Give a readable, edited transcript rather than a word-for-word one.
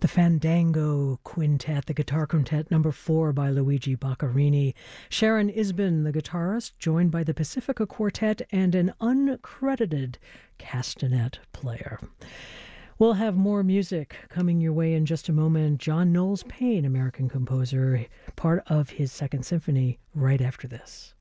The Fandango Quintet, the guitar quintet number 4 by Luigi Boccherini. Sharon Isbin, the guitarist, joined by the Pacifica Quartet and an uncredited castanet player. We'll have more music coming your way in just a moment. John Knowles Paine, American composer, part of his Second Symphony, right after this.